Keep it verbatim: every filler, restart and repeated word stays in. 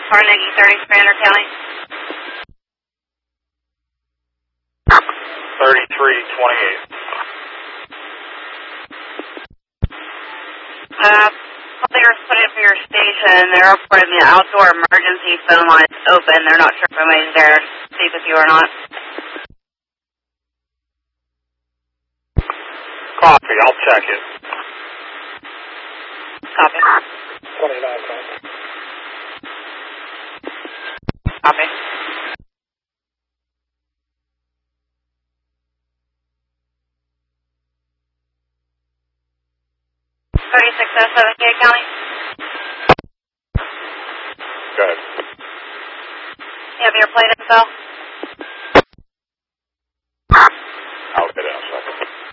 Carnegie thirty, Commander County. thirty-three twenty-eight. Uh, players put in for your station. They're reporting the outdoor emergency phone line is open. They're not sure if anybody's there to speak with you or not. Copy, I'll check it. Copy. twenty-nine copy. Copy. thirty-six oh seven, Gate County. Go ahead. You have your plate info?